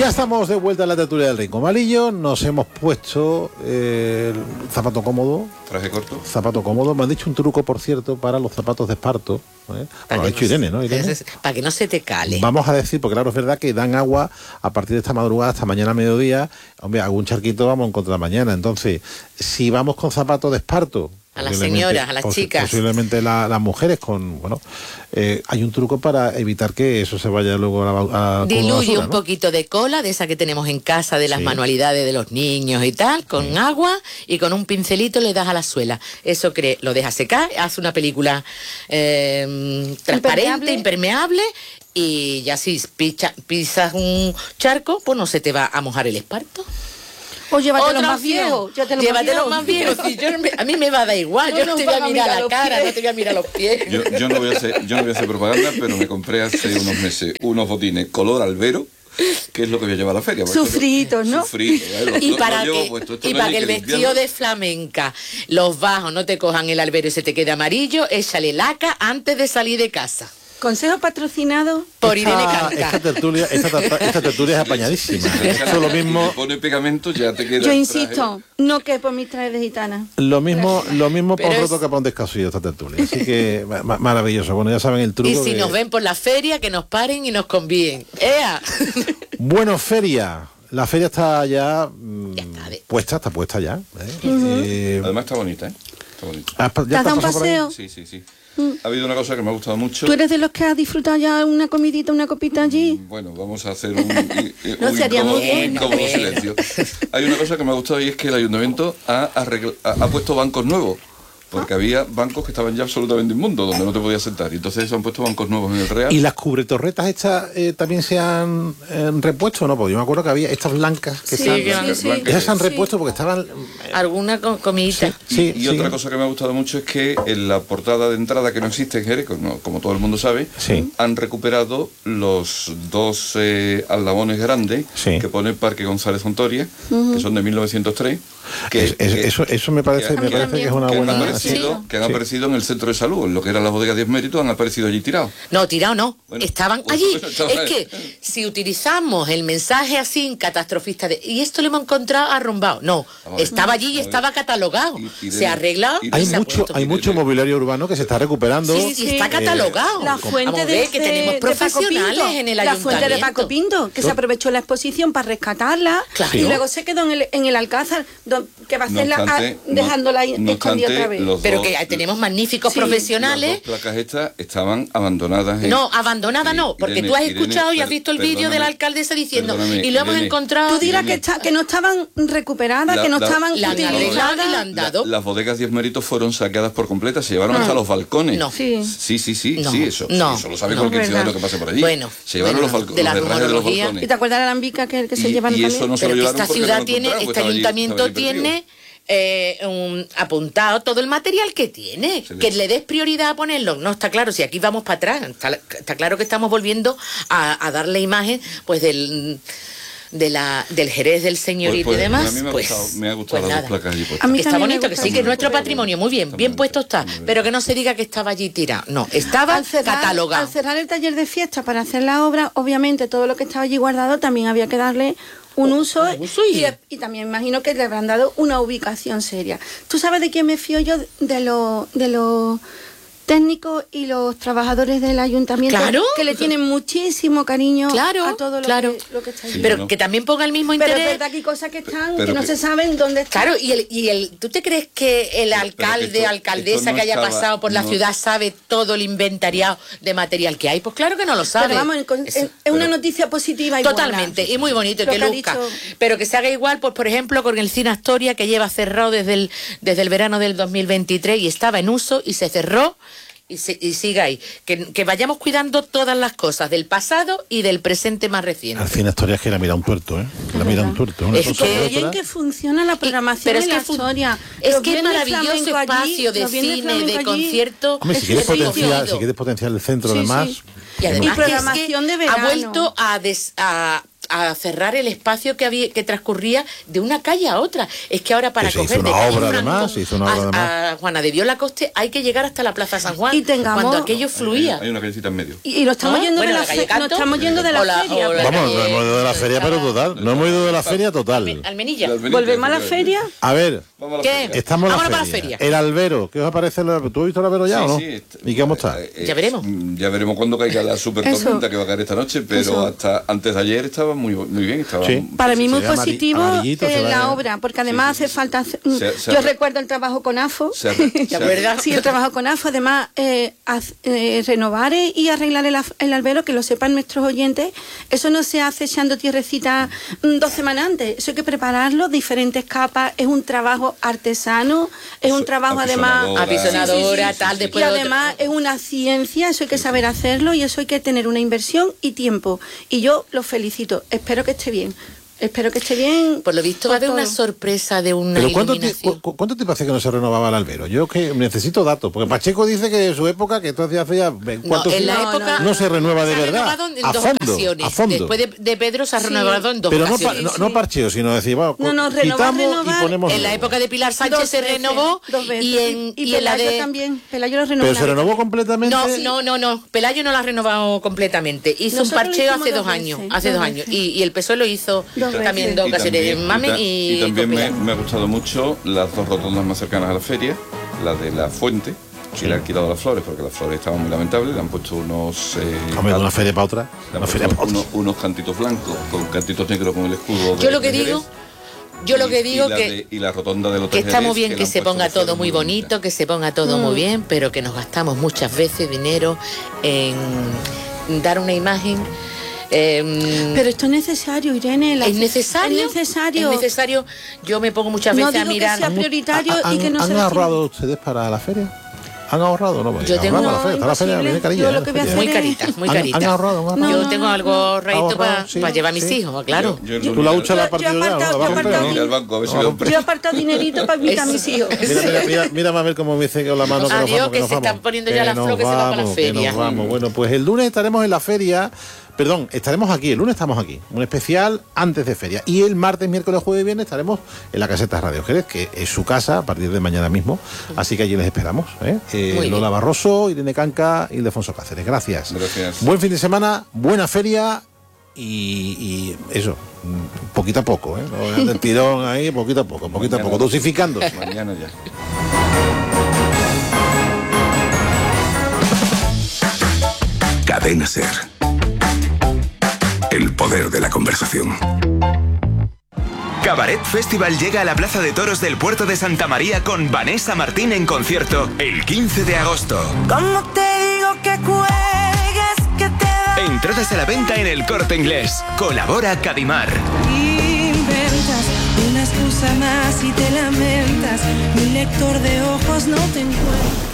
Ya estamos de vuelta en la tertulia del Rincón Malillo. Nos hemos puesto el zapato cómodo. Traje corto. Zapato cómodo. Me han dicho un truco, por cierto, para los zapatos de esparto. Bueno, lo ha dicho Irene, ¿no? Irene. Para que no se te cale. Vamos a decir, porque claro, es verdad que dan agua a partir de esta madrugada hasta mañana a mediodía. Hombre, algún charquito vamos a encontrar mañana. Entonces, si vamos con zapatos de esparto, a las señoras, a las chicas, posiblemente las mujeres con, bueno, hay un truco para evitar que eso se vaya luego a diluye basura, un poquito de cola, de esa que tenemos en casa, de las manualidades de los niños y tal, con agua, y con un pincelito le das a la suela. Eso lo dejas secar, hace una película transparente, impermeable, y ya si pisas un charco, pues no se te va a mojar el esparto. O llévate los más viejos. Llévate los más viejos. Si a mí me va a dar igual. Yo no te voy a mirar la cara, no te voy a mirar los pies. Yo no voy a hacer propaganda, pero me compré hace unos meses unos botines color albero, que es lo que voy a llevar a la feria. Sufritos, ¿no? Sufritos. Y para que el vestido de flamenca, los bajos no te cojan el albero y se te quede amarillo, échale laca antes de salir de casa. Consejo patrocinado por Irene Canca. Esta tertulia es apañadísima. Eso es lo mismo. Si pone pegamento ya te queda. Yo insisto, no que por mis trajes de gitana. Lo mismo por roto que por un descasillo esta tertulia. Así que maravilloso. Bueno, ya saben el truco. Y si nos ven por la feria, que nos paren y nos convíen. ¡Ea! Bueno, feria. La feria está ya puesta, está puesta ya. Además está bonita, ¿eh? Está bonita. ¿Te has dado un paseo? Sí. Ha habido una cosa que me ha gustado mucho. ¿Tú eres de los que has disfrutado ya una comidita, una copita allí? Bueno, vamos a hacer un incómodo silencio. Hay una cosa que me ha gustado y es que el ayuntamiento ha puesto bancos nuevos. Porque había bancos que estaban ya absolutamente inmundos, donde no te podías sentar. Y entonces se han puesto bancos nuevos en el Real. ¿Y las cubretorretas estas también se han repuesto o no? Porque yo me acuerdo que había estas blancas que esas se han repuesto porque estaban... Alguna comidita. Y otra cosa que me ha gustado mucho es que en la portada de entrada, que no existe en Jerez, como todo el mundo sabe, han recuperado los dos aldabones grandes que pone Parque González Ontoria, que son de 1903. Eso me parece que es una buena... Que han aparecido en el centro de salud, en lo que eran las bodegas 10 méritos, han aparecido allí tirados. No, tirados no, estaban allí. Estaban es que si utilizamos el mensaje así catastrofista de y esto lo hemos encontrado arrumbado, no, estaba allí y estaba catalogado, se ha arreglado. Hay mucho mobiliario urbano que se está recuperando. Sí, está catalogado. La fuente que tenemos profesionales en el ayuntamiento. La fuente de Paco Pinto, que se aprovechó la exposición para rescatarla y luego se quedó en el Alcázar, que va a hacerla dejándola ahí escondida otra vez. Pero que tenemos magníficos profesionales. Las dos placas estas estaban abandonadas. No, abandonadas no, porque tú has escuchado y has visto el vídeo de la alcaldesa diciendo y lo hemos encontrado. Tú dirás que no estaban recuperadas, que no estaban utilizadas. Las bodegas 10 méritos fueron saqueadas por completa, se llevaron hasta los balcones. No. Sí, eso lo sabe cualquier ciudadano que pase por allí. Bueno, se llevaron los balcones, los herrajes de los balcones. ¿Y te acuerdas de la alambica que se llevan también? Eso no se pero lo que llevaron esta ciudad tiene, este ayuntamiento tiene apuntado todo el material que tiene, que le des prioridad a ponerlo. No, está claro, si aquí vamos para atrás, está claro que estamos volviendo a darle imagen pues del Jerez del señorito y demás. A mí me ha gustado las dos placas allí puestas. Está bonito, que sí, que es nuestro patrimonio, muy bien puesto está, pero que no se diga que estaba allí tirado, no, estaba catalogado. Al cerrar el taller de fiesta para hacer la obra, obviamente todo lo que estaba allí guardado también había que darle un uso y también imagino que le habrán dado una ubicación seria. ¿Tú sabes de quién me fío yo? De los técnicos y los trabajadores del ayuntamiento, que le tienen muchísimo cariño a todo lo que está ahí. Pero que también ponga el mismo interés. Pero es verdad que hay cosas que están que no se saben dónde están. Claro, ¿tú te crees que el alcalde, alcaldesa que haya pasado por la ciudad sabe todo el inventariado de material que hay? Pues claro que no lo sabe. Pero vamos, es una noticia positiva y totalmente, buena. Y muy bonito, y que luzca. Pero que se haga igual, pues por ejemplo, con el Cine Astoria, que lleva cerrado desde el verano del 2023 y estaba en uso y se cerró. Y siga ahí, que vayamos cuidando todas las cosas del pasado y del presente más reciente. Al fin Asturias que la mira un tuerto, La mira un tuerto. Es que bien que funciona la programación en la Historia. Es que es maravilloso espacio de cine, de concierto. Hombre, si quieres potenciar el centro, además. Y además programación de verano. Ha vuelto a a cerrar el espacio que transcurría de una calle a otra. Es que ahora para coger de calle Franco a Juana de Dios Lacoste hay que llegar hasta la Plaza San Juan, cuando aquello fluía. Hay una callecita en medio. Y lo estamos yendo de la feria. No estamos yendo de la feria. Vamos, no hemos ido de la feria, pero total. No hemos ido de la feria total. Almenilla. ¿Volvemos a la feria? A ver, ¿qué? Estamos en la feria. El albero, ¿qué os parece? ¿Tú has visto el albero ya o no? Sí. ¿Y qué cómo está? Ya veremos. Ya veremos cuando caiga la super tormenta que va a caer esta noche, pero hasta antes de ayer estaba muy bien. Estaba para mí muy positivo la obra, porque además hace falta... Yo recuerdo el trabajo con AFO. ¿La verdad? Sí, el trabajo con AFO. Además, renovar y arreglar el albero, que lo sepan nuestros oyentes, eso no se hace echando tierrecita 2 semanas antes. Eso hay que prepararlo, diferentes capas. Es un trabajo artesano, es un trabajo además... Apisonadora, tal, después... Y además es una ciencia, eso hay que saber hacerlo y eso hay que tener una inversión y tiempo. Y yo los felicito. Espero que esté bien. Espero que esté bien. Por lo visto va a haber una sorpresa de una iluminación. ¿Cuánto tiempo hace que no se renovaba el albero? Yo que necesito datos, porque Pacheco dice que en su época, que esto hacía no se renueva de verdad. Se ha renovado en dos ocasiones. A fondo. Después de Pedro se ha renovado en 2 ocasiones. Pero no parcheo, sino decir, quitamos y ponemos... En la época de Pilar Sánchez se renovó 2 veces. Y en la de... también. Pelayo lo renovó. ¿Pero se renovó completamente? No. Pelayo no la ha renovado completamente. Hizo un parcheo hace 2 años. Y el PSOE lo hizo también 2 ocasiones. Y también me ha gustado mucho las 2 rotondas más cercanas a la feria, la de la Fuente, que le han quitado las flores, porque las flores estaban muy lamentables, le han puesto unos... de una feria para otra. Unos cantitos blancos, con cantitos negros con el escudo. Yo lo que digo que y la rotonda del que está muy bien que se ponga todo muy bonito, que se ponga todo muy bien, pero que nos gastamos muchas veces dinero en dar una imagen. Pero esto es necesario, Irene. ¿Es necesario? Es necesario. Yo me pongo muchas veces a mirar. Que sea prioritario y que no ¿Han ahorrado ustedes para la feria? ¿Han ahorrado? No, yo tengo la feria viene carilla. Muy carita. ¿Han ahorrado? Yo tengo algo ahorradito para llevar a mis hijos, claro. ¿Tú la hucha la partida ya? Yo he apartado dinerito para invitar a mis hijos. Mira a ver cómo me dice con la mano que nos vamos. Que se están poniendo ya las flores que se van para la feria. Bueno, pues el lunes estaremos en la feria. Perdón, estaremos aquí, el lunes estamos aquí, un especial antes de feria. Y el martes, miércoles, jueves y viernes estaremos en la caseta Radio Jerez, que es su casa a partir de mañana mismo. Así que allí les esperamos. Lola Barroso, Irene Canca y Ildefonso Cáceres. Gracias. Buen fin de semana, buena feria y eso, poquito a poco. El tirón ahí, poquito a poco, dosificando. Mañana ya. Cadena SER. El poder de la conversación. Cabaret Festival llega a la Plaza de Toros del Puerto de Santa María con Vanessa Martín en concierto el 15 de agosto. ¿Cómo te digo que cuelgues, que te... Entradas a la venta en El Corte Inglés. Colabora Cadimar. Inventas una excusa más y te lamentas. Mi lector de ojos no te encuentra.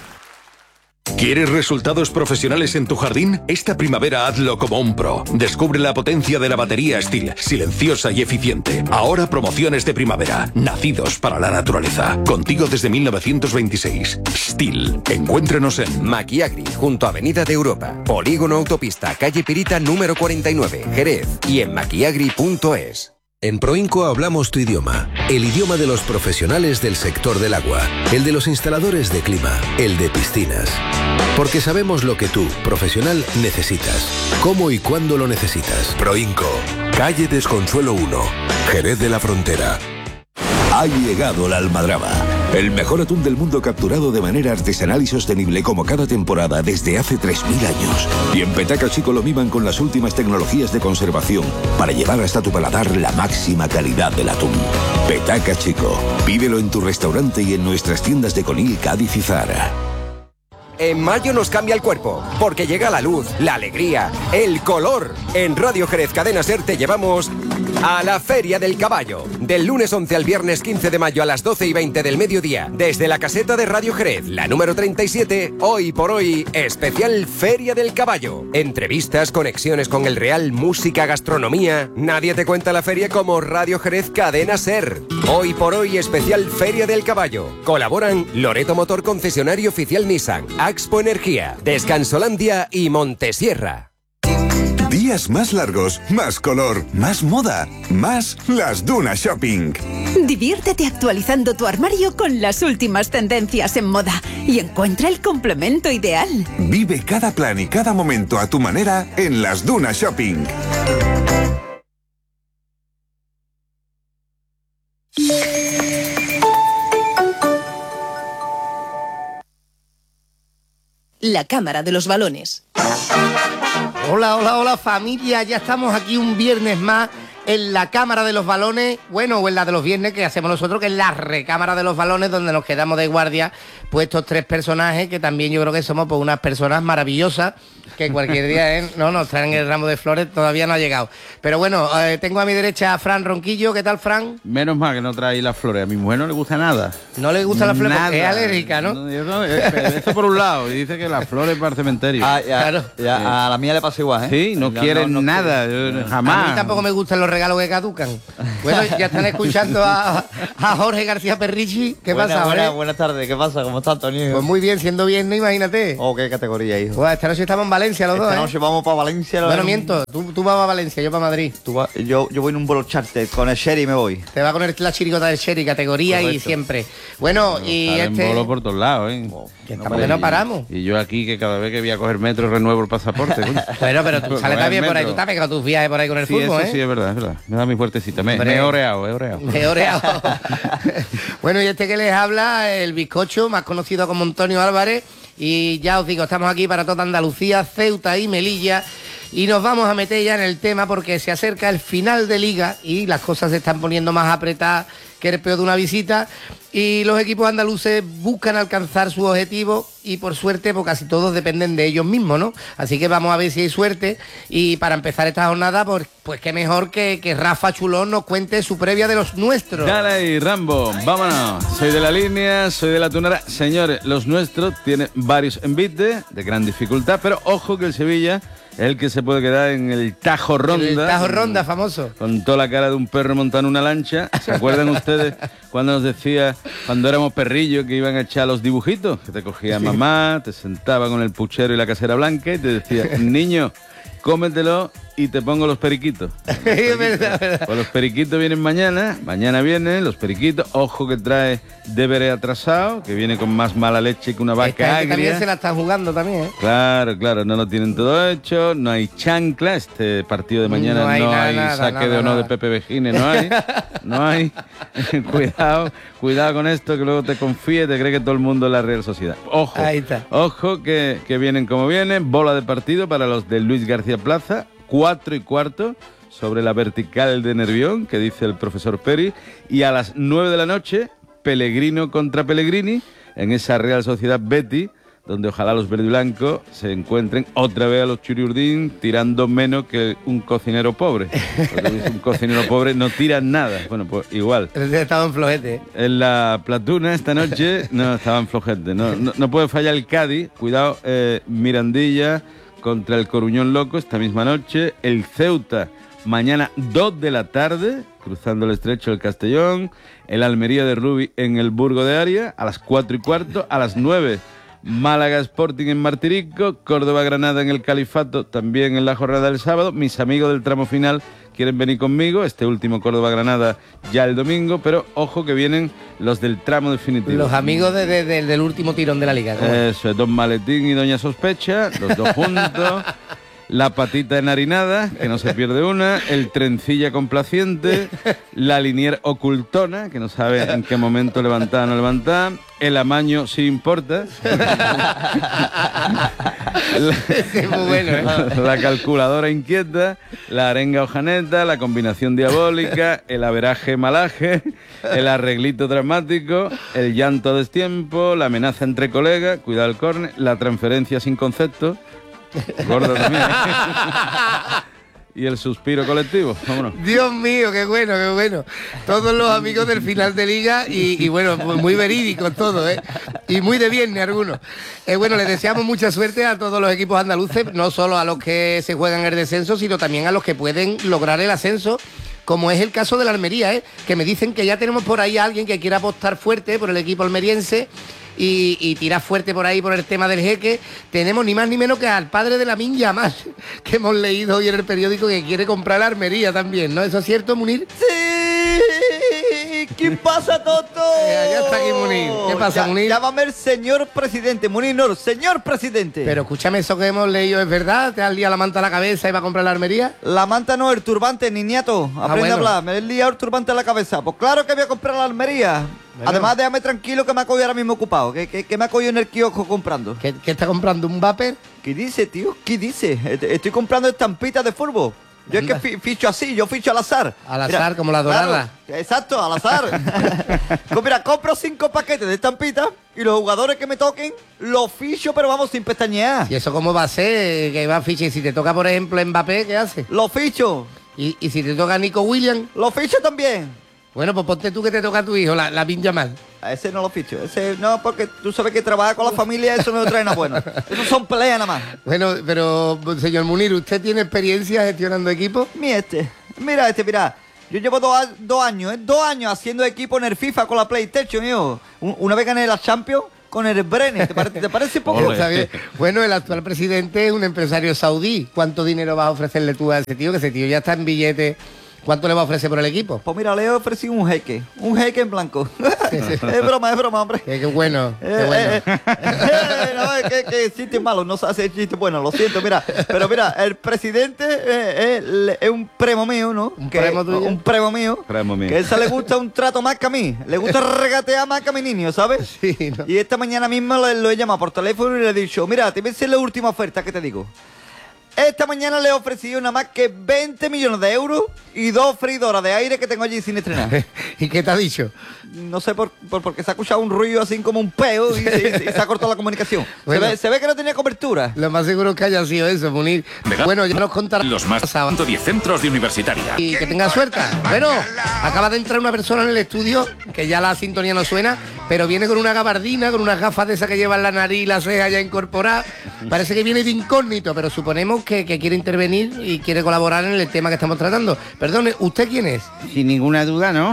¿Quieres resultados profesionales en tu jardín? Esta primavera hazlo como un pro. Descubre la potencia de la batería Stihl, silenciosa y eficiente. Ahora promociones de primavera, nacidos para la naturaleza. Contigo desde 1926. Stihl. Encuéntrenos en Maquiagri, junto a Avenida de Europa, Polígono Autopista, calle Pirita número 49, Jerez, y en maquiagri.es. En Proinco hablamos tu idioma, el idioma de los profesionales del sector del agua, el de los instaladores de clima, el de piscinas. Porque sabemos lo que tú, profesional, necesitas, cómo y cuándo lo necesitas. Proinco, calle Desconsuelo 1, Jerez de la Frontera. Ha llegado la almadraba, el mejor atún del mundo capturado de manera artesanal y sostenible como cada temporada desde hace 3.000 años. Y en Petaca Chico lo miman con las últimas tecnologías de conservación para llevar hasta tu paladar la máxima calidad del atún. Petaca Chico, pídelo en tu restaurante y en nuestras tiendas de Conil, Cádiz y Zara. En mayo nos cambia el cuerpo, porque llega la luz, la alegría, el color. En Radio Jerez Cadena SER te llevamos a la Feria del Caballo. Del lunes 11 al viernes 15 de mayo a las 12:20 del mediodía. Desde la caseta de Radio Jerez, la número 37, hoy por hoy, especial Feria del Caballo. Entrevistas, conexiones con el Real, música, gastronomía. Nadie te cuenta la feria como Radio Jerez Cadena SER. Hoy por hoy, especial Feria del Caballo. Colaboran Loreto Motor, concesionario oficial Nissan, Axpo Energía, Descansolandia y Montesierra. Días más largos, más color, más moda, más Las Dunas Shopping. Diviértete actualizando tu armario con las últimas tendencias en moda y encuentra el complemento ideal. Vive cada plan y cada momento a tu manera en Las Dunas Shopping. La Cámara de los Balones. Hola, hola, hola familia, ya estamos aquí un viernes más en la Cámara de los Balones, bueno, o en la de los viernes que hacemos nosotros, que es la recámara de los balones, donde nos quedamos de guardia, pues estos tres personajes, que también yo creo que somos pues unas personas maravillosas, que cualquier día no nos traen el ramo de flores, todavía no ha llegado. Pero bueno, tengo a mi derecha a Fran Ronquillo. ¿Qué tal, Fran? Menos mal que no trae las flores, a mi mujer no le gusta nada. No le gusta las flores porque es alérgica, ¿no? Esto por un lado, y dice que las flores para el cementerio. Claro. A la mía le pasa igual, ¿eh? Sí, no quieren nada, jamás. A mí tampoco me gustan los regalos que caducan. Bueno, ya están escuchando a Jorge García Perrichi. ¿Qué pasa, Jorge? Buenas tardes, ¿qué pasa? ¿Cómo está, Antonio? Pues muy bien, siendo viernes, imagínate. Oh, qué categoría, hijo. Pues esta noche estamos en Valencia los dos, Esta noche vamos para Valencia. Bueno, miento, tú vas a Valencia, yo para Madrid. Yo voy en un vuelo charter, con el Sherry me voy. Te va con la chirigota del Sherry, categoría. Correcto. Y siempre. Bueno, y este... vuelo por todos lados, ¿eh? Que no paramos. Y yo aquí, que cada vez que voy a coger metro renuevo el pasaporte. Bueno, pero tú sales también por ahí, tú te has pegado tus viajes por ahí con el fútbol, eso sí, es verdad. Me da mi fuertecita. Me he oreado. Bueno, y este que les habla, el bizcocho, más conocido como Antonio Álvarez. Y ya os digo, estamos aquí para toda Andalucía, Ceuta y Melilla. Y nos vamos a meter ya en el tema porque se acerca el final de liga y las cosas se están poniendo más apretadas que el peor de una visita. Y los equipos andaluces buscan alcanzar su objetivo y por suerte pues casi todos dependen de ellos mismos, ¿no? Así que vamos a ver si hay suerte. Y para empezar esta jornada, pues qué mejor que Rafa Chulón nos cuente su previa de los nuestros. Dale ahí, Rambo, vámonos. Soy de la línea, soy de la tunera. Señores, los nuestros tienen varios envites de gran dificultad, pero ojo que el Sevilla es el que se puede quedar en el Tajo Ronda. El Tajo Ronda, famoso. Con toda la cara de un perro montando una lancha. ¿Se acuerdan ustedes cuando nos decía, cuando éramos perrillos, que iban a echar los dibujitos? Que te cogía mamá, te sentaba con el puchero y la casera blanca y te decía, niño, cómetelo y te pongo los periquitos. Es verdad. Pues los periquitos vienen mañana vienen los periquitos. Ojo que trae deberé atrasado, que viene con más mala leche que una vaca agria. También se la están jugando también, ¿eh? Claro, no lo tienen todo hecho, no hay chancla, este partido de mañana no hay saque de honor de Pepe Vejines, no hay. Cuidado con esto, que luego te confíe, te cree que todo el mundo es la Real Sociedad. Ojo, ahí está. Ojo que vienen como vienen, bola de partido para los de Luis García Plaza, 4:15 sobre la vertical de Nervión, que dice el profesor Peri, y a las 9 de la noche, Pellegrino contra Pellegrini, en esa Real Sociedad Betis, donde ojalá los verde y blancos se encuentren otra vez a los Churiurdín tirando menos que un cocinero pobre. Porque un cocinero pobre no tira nada. Bueno, pues igual. Estaban flojetes. En la Platuna esta noche no estaban flojetes. No puede fallar el Cádiz. Cuidado, Mirandilla contra el Coruñón Loco esta misma noche. El Ceuta mañana 2 de la tarde, cruzando el estrecho del Castellón. El Almería de Rubi en el Burgo de Aria a las 4:15. A las 9 Málaga Sporting en Martirico, Córdoba Granada en el Califato, también en la jornada del sábado. Mis amigos del tramo final quieren venir conmigo, este último Córdoba Granada ya el domingo, pero ojo que vienen los del tramo definitivo. Los amigos del último tirón de la liga, ¿no? Eso es, Don Maletín y Doña Sospecha, los dos juntos. La patita enharinada, que no se pierde una, el trencilla complaciente, la linier ocultona, que no sabe en qué momento levantar o no levantar, el amaño sí importa, la calculadora inquieta, la arenga hojaneta, la combinación diabólica, el averaje malaje, el arreglito dramático, el llanto a destiempo, la amenaza entre colegas, cuidado el córner, la transferencia sin concepto, gordo también. Y el suspiro colectivo, vámonos. Dios mío, qué bueno, qué bueno. Todos los amigos del final de liga y bueno, muy verídicos todos, ¿eh? Y muy de viernes algunos. Bueno, les deseamos mucha suerte a todos los equipos andaluces, no solo a los que se juegan el descenso, sino también a los que pueden lograr el ascenso, como es el caso de la Almería, ¿eh? Que me dicen que ya tenemos por ahí a alguien que quiera apostar fuerte por el equipo almeriense. y tira fuerte por ahí por el tema del jeque, tenemos ni más ni menos que al padre de Lamine Yamal, que hemos leído hoy en el periódico que quiere comprar la Almería también, ¿no? ¿Eso es cierto, Munir? Sí, ¿qué pasa, Toto? Ya está aquí Munir. ¿Qué pasa, Munir? Llámame el señor presidente, Munir no, señor presidente. Pero escúchame, eso que hemos leído es verdad, te has liado la manta a la cabeza y va a comprar la Almería. La manta no, el turbante, ni nieto. Aprende a hablar, me he liado el turbante a la cabeza. Pues claro que voy a comprar la Almería. Bueno. Además, déjame tranquilo que me ha cogido ahora mismo ocupado. Que me ha cogido en el kiosco comprando. ¿Qué está comprando? ¿Un vapor? ¿Qué dice, tío? ¿Qué dice? Estoy comprando estampitas de fútbol. Yo es que ficho así, yo ficho al azar. Al azar, mira, como la dorada. Claro, exacto, al azar. Mira, compro 5 paquetes de estampitas y los jugadores que me toquen los ficho, pero vamos, sin pestañear. ¿Y eso cómo va a ser? Que va a fichar. Y si te toca, por ejemplo, Mbappé, ¿qué hace? Los ficho. ¿Y si te toca Nico Williams? Los ficho también. Bueno, pues ponte tú que te toca a tu hijo, Lamine Yamal. A ese no lo ficho. Ese no, porque tú sabes que trabajar con la familia, eso no trae nada bueno. Eso son peleas nada más. Bueno, pero, señor Munir, ¿usted tiene experiencia gestionando equipos? Mira. Yo llevo 2 años, 2 años haciendo equipo en el FIFA con la PlayStation, hijo. Una vez gané la Champions con el Brenner. ¿Te parece poco? Está bien. Bueno, el actual presidente es un empresario saudí. ¿Cuánto dinero vas a ofrecerle tú a ese tío? Que ese tío ya está en billete. ¿Cuánto le va a ofrecer por el equipo? Pues mira, le he ofrecido un jeque en blanco. Es broma, hombre. Qué bueno, qué bueno. No, es que chiste malo, no se hace chiste bueno, lo siento, mira. Pero mira, el presidente es un primo mío, ¿no? ¿Un primo tuyo? Un primo mío. Que a ese le gusta un trato más que a mí. Le gusta regatear más que a mi niño, ¿sabes? Sí, ¿no? Y esta mañana mismo lo he llamado por teléfono y le he dicho, mira, te voy a decir la última oferta que te digo. Esta mañana le he ofrecido nada más que 20 millones de euros y 2 freidoras de aire que tengo allí sin estrenar. ¿Y qué te ha dicho? No sé porque se ha escuchado un ruido así como un peo y se ha cortado la comunicación. Bueno, se ve que no tenía cobertura. Lo más seguro es que haya sido eso, Munir. Bueno, ya nos contará los más 110 centros de universitaria. Y que tenga suerte. Bueno, acaba de entrar una persona en el estudio que ya la sintonía no suena, pero viene con una gabardina, con unas gafas de esas que llevan la nariz y la ceja ya incorporada. Parece que viene de incógnito, pero suponemos que quiere intervenir y quiere colaborar en el tema que estamos tratando. Perdone, ¿usted quién es? Sin ninguna duda, ¿no?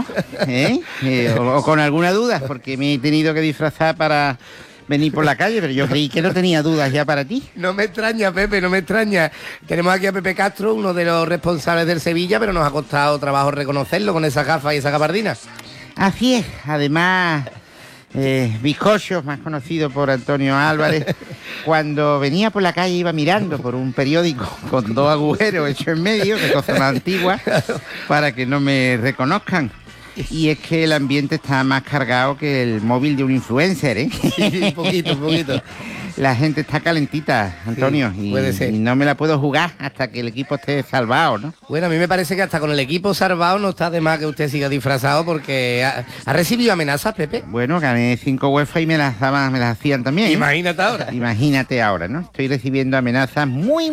O con alguna duda, porque me he tenido que disfrazar para venir por la calle, pero yo creí que no tenía dudas ya para ti. No me extraña, Pepe, no me extraña. Tenemos aquí a Pepe Castro, uno de los responsables del Sevilla, pero nos ha costado trabajo reconocerlo con esa gafa y esa gabardina. Así es, además... Bizcocho, más conocido por Antonio Álvarez, cuando venía por la calle iba mirando por un periódico con 2 agujeros hechos en medio, que cosa más antigua, para que no me reconozcan. Y es que el ambiente está más cargado que el móvil de un influencer, ¿eh? Sí, un poquito. La gente está calentita, Antonio, sí, puede ser. Y no me la puedo jugar hasta que el equipo esté salvado, ¿no? Bueno, a mí me parece que hasta con el equipo salvado no está de más que usted siga disfrazado porque ha recibido amenazas, Pepe. Bueno, gané 5 UEFA y me las hacían también. Imagínate ahora. Imagínate ahora, ¿no? Estoy recibiendo amenazas muy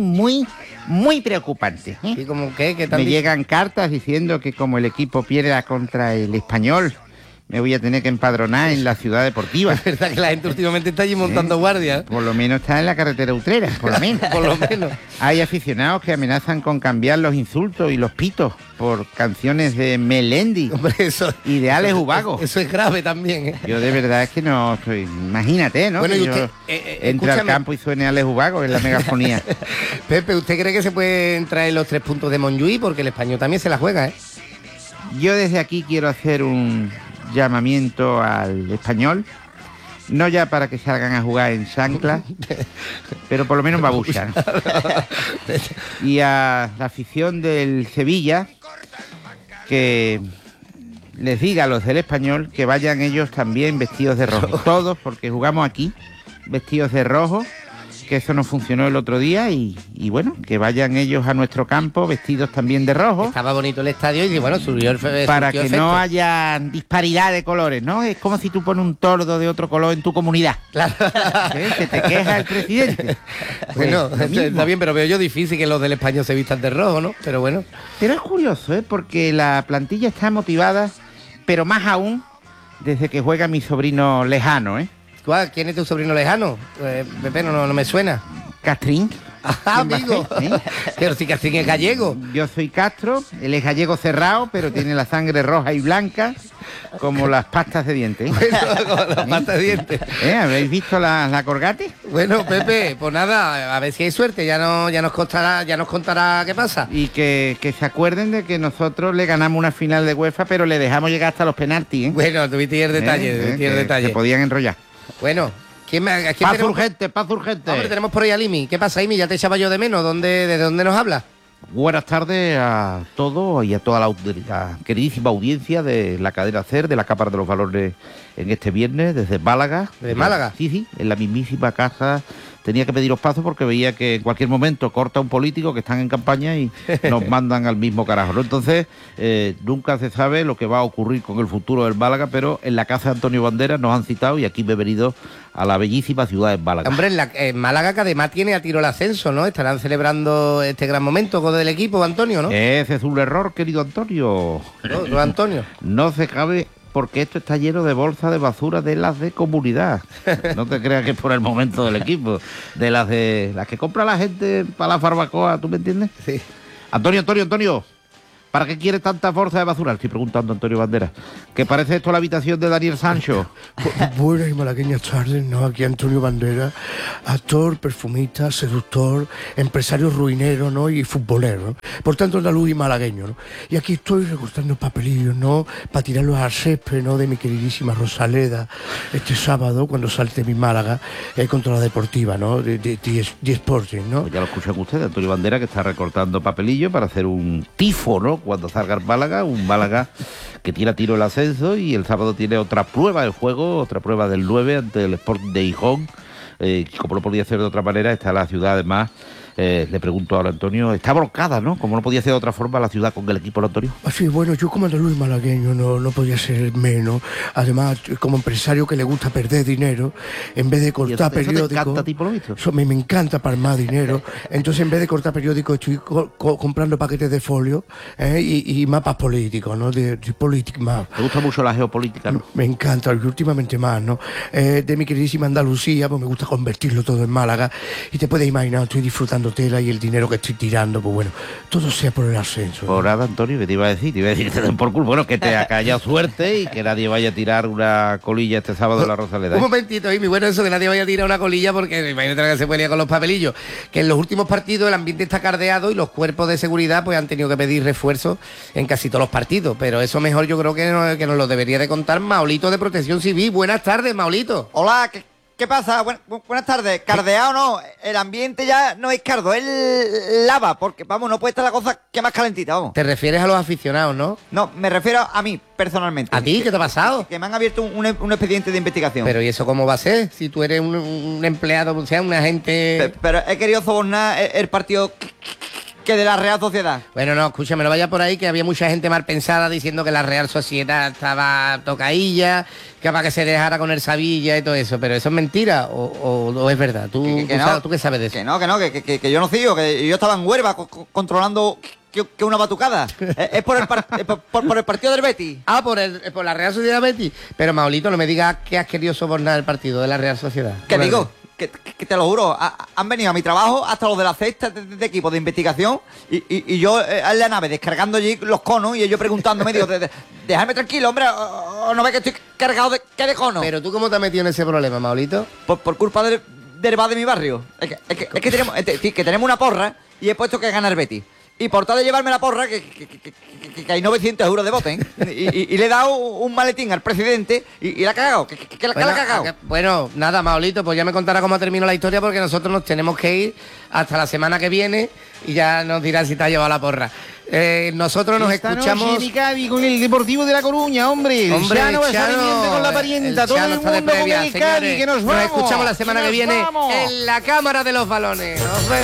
preocupantes. ¿Y como qué? Me llegan cartas diciendo que como el equipo pierda contra el Español, me voy a tener que empadronar en la ciudad deportiva. Es verdad que la gente últimamente está allí montando guardias. Por lo menos está en la carretera Utrera, por lo menos. Por lo menos. Hay aficionados que amenazan con cambiar los insultos y los pitos por canciones de Melendi. Hombre, eso, y de Alex Ubago. Eso es grave también, ¿eh? Yo de verdad es que no estoy... Imagínate, ¿no? Bueno, que y usted, entre al campo y suene Alex Ubago en la megafonía. Pepe, ¿usted cree que se puede entrar en los 3 puntos de Montjuïc? Porque el Español también se la juega, ¿eh? Yo desde aquí quiero hacer un llamamiento al Español, no ya para que salgan a jugar en chancla, pero por lo menos en babucha, ¿no? Y a la afición del Sevilla, que les diga a los del Español que vayan ellos también vestidos de rojo, todos, porque jugamos aquí vestidos de rojo, que eso no funcionó el otro día y bueno, que vayan ellos a nuestro campo vestidos también de rojo. Estaba bonito el estadio y bueno, subió el para que efecto. No haya disparidad de colores, ¿no? Es como si tú pones un tordo de otro color en tu comunidad. Claro. Que te queja el presidente. Bueno, está bien, pero veo yo difícil que los del Español se vistan de rojo, ¿no? Pero bueno. Pero es curioso, porque la plantilla está motivada, pero más aún desde que juega mi sobrino lejano, ¿eh? ¿Quién es tu sobrino lejano? Pepe, no me suena. Castrín. amigo. Pero si Castín es gallego. Yo soy Castro, él es gallego cerrado, pero tiene la sangre roja y blanca, como las pastas de dientes. Como las pastas de dientes. ¿Habéis visto la Colgate? Bueno, Pepe, pues nada, a ver si hay suerte, ya nos contará qué pasa. Y que se acuerden de que nosotros le ganamos una final de UEFA, pero le dejamos llegar hasta los penaltis, ¿eh? Bueno, tuviste el detalle, Se podían enrollar. Bueno, Paz urgente. Hombre, tenemos por ahí a Imi. ¿Qué pasa, Imi? Ya te echaba yo de menos. ¿De dónde nos hablas? Buenas tardes a todos y a toda la queridísima audiencia de la cadena SER, de la Cámara de los Valores en este viernes, desde Málaga. ¿De Málaga? Sí, en la mismísima casa. Tenía que pediros paso porque veía que en cualquier momento corta un político que están en campaña y nos mandan al mismo carajo, ¿no? Entonces, nunca se sabe lo que va a ocurrir con el futuro del Málaga, pero en la casa de Antonio Banderas nos han citado y aquí me he venido a la bellísima ciudad de Málaga. Hombre, en Málaga, que además tiene a tiro el ascenso, ¿no? Estarán celebrando este gran momento con el equipo, Antonio, ¿no? Ese es un error, querido Antonio. ¿No, Antonio? No se cabe... porque esto está lleno de bolsas de basura de las de comunidad. No te creas que es por el momento del equipo. De las que compra la gente para la barbacoa, ¿tú me entiendes? Sí. Antonio, ¿para qué quieres tanta bolsa de basura? Estoy preguntando a Antonio Banderas. ¿Qué parece esto la habitación de Daniel Sancho? Buenas y malagueñas tardes, ¿no? Aquí Antonio Banderas, actor, perfumista, seductor, empresario ruinero, ¿no? Y futbolero, ¿no? Por tanto, andaluz y malagueño, ¿no? Y aquí estoy recortando papelillos, ¿no? Para tirarlos al césped, ¿no? De mi queridísima Rosaleda, este sábado, cuando salte mi Málaga, contra la Deportiva, ¿no? De Sporting, ¿no? Pues ya lo escuchan ustedes, Antonio Banderas, que está recortando papelillos para hacer un tifo, ¿no? Cuando salga el Málaga, un Málaga que tira a tiro el ascenso, y el sábado tiene otra prueba de juego, otra prueba del 9 ante el Sporting de Gijón. Como no podía ser de otra manera, está la ciudad además. Le pregunto ahora a Antonio, está brocada, ¿no? Como no podía ser de otra forma la ciudad con el equipo, Antonio. Así, bueno, yo como andaluz malagueño no podía ser menos. Además, como empresario que le gusta perder dinero, en vez de cortar periódicos... ¿Te encanta a ti, por lo visto? Me encanta palmar dinero. Entonces, en vez de cortar periódicos, estoy comprando paquetes de folio y mapas políticos, ¿no? De Politic Map. ¿Te gusta mucho la geopolítica, no? Me encanta, y últimamente más, ¿no? De mi queridísima Andalucía, pues me gusta convertirlo todo en Málaga. Y te puedes imaginar, estoy disfrutando tela y el dinero que estoy tirando, pues bueno, todo sea por el ascenso. Por nada, Antonio, ¿qué te iba a decir? Te iba a decir que te den por culo. Bueno, que te haya suerte y que nadie vaya a tirar una colilla este sábado en la Rosaleda. Un momentito, y bueno, eso de nadie vaya a tirar una colilla, porque imagínate que se ponía con los papelillos. Que en los últimos partidos el ambiente está cardeado y los cuerpos de seguridad pues han tenido que pedir refuerzos en casi todos los partidos. Pero eso mejor yo creo que nos lo debería de contar Maulito de Protección Civil. Buenas tardes, Maulito. Hola, ¿Qué pasa? Buenas tardes. Cardeado no, el ambiente ya no es cardo, es lava, porque vamos, no puede estar la cosa que más calentita, vamos. Te refieres a los aficionados, ¿no? No, me refiero a mí, personalmente. ¿A ti? ¿Qué te ha pasado? Que me han abierto un expediente de investigación. Pero ¿y eso cómo va a ser? Si tú eres un empleado, o sea, un agente... Pero he querido sobornar el partido... que de la Real Sociedad. Bueno, no, escúchame, no vaya por ahí, que había mucha gente mal pensada diciendo que la Real Sociedad estaba tocadilla, que para que se dejara con el Sevilla y todo eso, pero ¿eso es mentira o es verdad? ¿Tú qué sabes de eso? Que yo no sigo, que yo estaba en Huelva controlando que una batucada. Es por el partido del Betis. Ah, por la Real Sociedad Betis. Pero, Maulito, no me digas que has querido sobornar el partido de la Real Sociedad. ¿Qué digo? Que te lo juro, han venido a mi trabajo hasta los de la cesta de equipo de investigación y yo en la nave descargando allí los conos y ellos preguntándome, digo, déjame tranquilo, hombre, o no ve que estoy cargado de conos. Pero tú, ¿cómo te has metido en ese problema, Maulito? Por culpa del bar de mi barrio. Es que tenemos una porra y he puesto que gana el Betis. Y por tal de llevarme la porra, que hay 900 euros de bote, ¿eh? y le he dado un maletín al presidente y la ha cagado. Que la ha cagado. Bueno, nada, Maulito, pues ya me contará cómo terminó la historia, porque nosotros nos tenemos que ir hasta la semana que viene y ya nos dirá si te ha llevado la porra. Nosotros nos escuchamos noche, Cádiz, con el Deportivo de La Coruña, hombre Chano va a estar pendiente con la parienta, todo el mundo con el Cádiz, que nos vamos. Nos escuchamos la semana que viene en la Cámara de los Balones. Nos vemos.